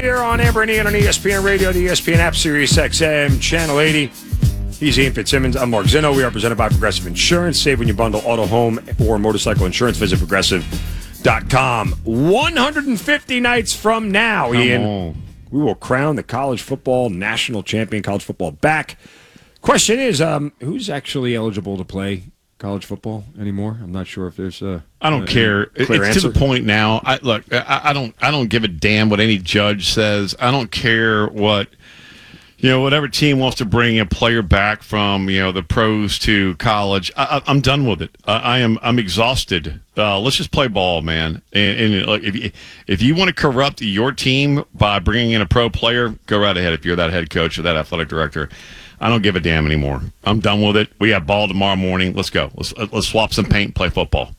here on Amber and Ian on ESPN Radio, the ESPN app, Sirius XM, Channel 80. He's Ian Fitzsimmons. I'm Mark Zinno. We are presented by Progressive Insurance. Save when you bundle auto, home, or motorcycle insurance. Visit Progressive.com. 150 nights from now, Ian, we will crown the college football national champion, college football back. Question is, who's actually eligible to play college football anymore? I'm not sure if there's I don't care. It's answer. to the point now. I don't give a damn what any judge says. I don't care what whatever team wants to bring a player back from the pros to college. I'm done with it. I'm exhausted. Let's just play ball, man. And look, if you want to corrupt your team by bringing in a pro player, go right ahead. If you're that head coach or that athletic director. I don't give a damn anymore. I'm done with it. We have ball tomorrow morning. Let's go. Let's swap some paint and play football.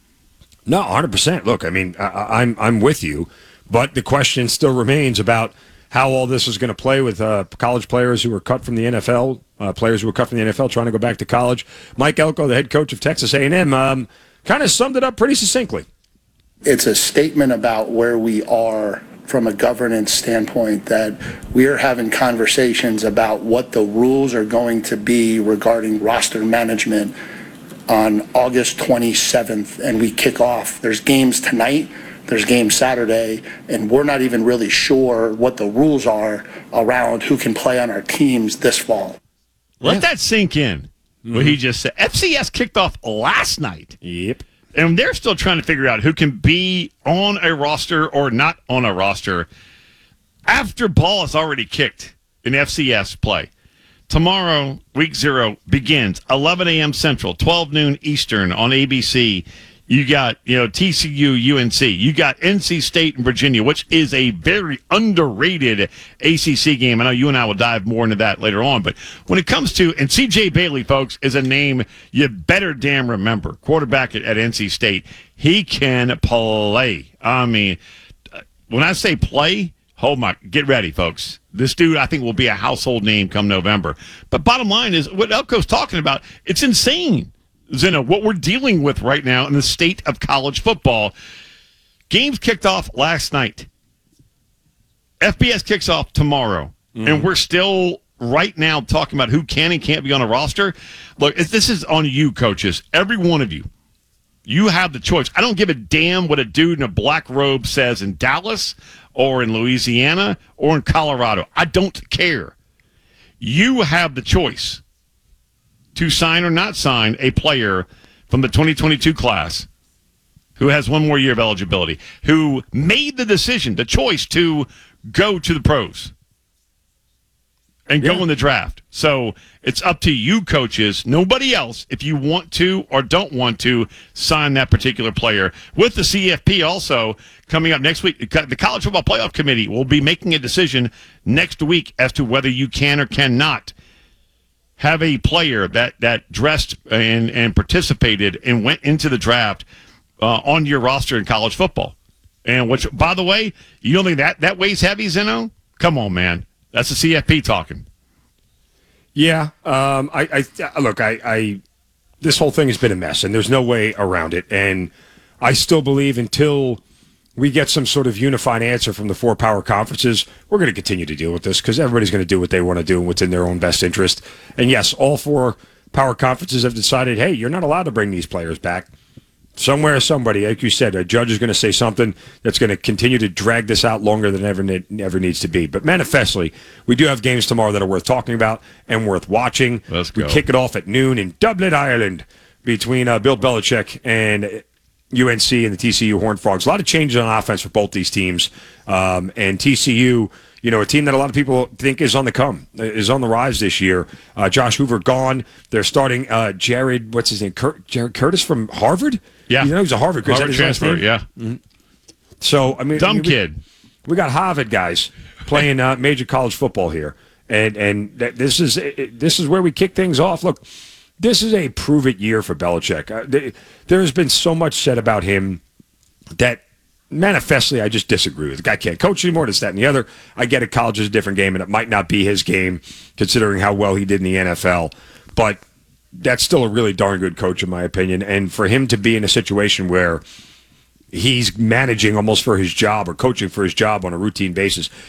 No, 100%. Look, I mean, I'm with you, but the question still remains about how all this is going to play with college players who were cut from the NFL, players who were cut from the NFL trying to go back to college. Mike Elko, the head coach of Texas A&M, kind of summed it up pretty succinctly. It's a statement about where we are from a governance standpoint, that we are having conversations about what the rules are going to be regarding roster management on August 27th, and we kick off. There's games tonight, there's games Saturday, and we're not even really sure what the rules are around who can play on our teams this fall. Let that sink in. What he just said. FCS kicked off last night. Yep. And they're still trying to figure out who can be on a roster or not on a roster after ball is already kicked in FCS play. Tomorrow, week 0 begins 11 a.m. Central, 12 noon Eastern on ABC. You got, TCU, UNC. You got NC State and Virginia, which is a very underrated ACC game. I know you and I will dive more into that later on. But when it comes to, and C.J. Bailey, folks, is a name you better damn remember. Quarterback at NC State. He can play. I mean, when I say play, get ready, folks. This dude, I think, will be a household name come November. But bottom line is, what Elko's talking about, it's insane. Zinno, what we're dealing with right now in the state of college football. Games kicked off last night. FBS kicks off tomorrow. And we're still right now talking about who can and can't be on a roster. Look, this is on you, coaches. Every one of you. You have the choice. I don't give a damn what a dude in a black robe says in Dallas or in Louisiana or in Colorado. I don't care. You have the choice to sign or not sign a player from the 2022 class who has one more year of eligibility, who made the decision, the choice to go to the pros and go in the draft. So it's up to you, coaches, nobody else, if you want to or don't want to sign that particular player. With the CFP also coming up next week, the College Football Playoff Committee will be making a decision next week as to whether you can or cannot have a player that dressed and participated and went into the draft on your roster in college football. And which, by the way, you don't think that weighs heavy, Zinno? Come on, man. That's the CFP talking. Yeah. This whole thing has been a mess, and there's no way around it. And I still believe until we get some sort of unified answer from the 4 power conferences, we're going to continue to deal with this because everybody's going to do what they want to do and what's in their own best interest. And yes, all 4 power conferences have decided, hey, you're not allowed to bring these players back. Somewhere, somebody, like you said, a judge is going to say something that's going to continue to drag this out longer than ever needs to be. But manifestly, we do have games tomorrow that are worth talking about and worth watching. Let's go. We kick it off at noon in Dublin, Ireland, between Bill Belichick and UNC and the TCU Horned Frogs. A lot of changes on offense for both these teams. And TCU, a team that a lot of people think is on the come, is on the rise this year. Josh Hoover gone. They're starting Jared, what's his name? Jared Curtis from Harvard? Yeah. He's a Harvard coach. Harvard transfer, yeah. Mm-hmm. So, Dumb kid. We got Harvard guys playing major college football here. And this is where we kick things off. Look, this is a prove-it year for Belichick. There has been so much said about him that manifestly I just disagree with. The guy can't coach anymore, this, that, and the other. I get it, college is a different game, and it might not be his game considering how well he did in the NFL. But that's still a really darn good coach, in my opinion. And for him to be in a situation where he's managing almost for his job or coaching for his job on a routine basis